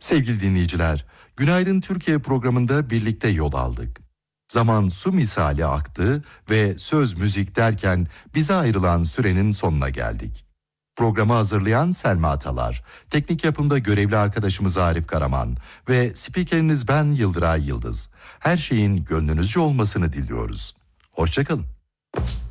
Sevgili dinleyiciler, Günaydın Türkiye programında birlikte yol aldık. Zaman su misali aktı ve söz müzik derken bize ayrılan sürenin sonuna geldik. Programı hazırlayan Selma Atalar, teknik yapımda görevli arkadaşımız Arif Karaman ve spikeriniz ben Yıldıray Yıldız. Her şeyin gönlünüzce olmasını diliyoruz. Hoşça kalın.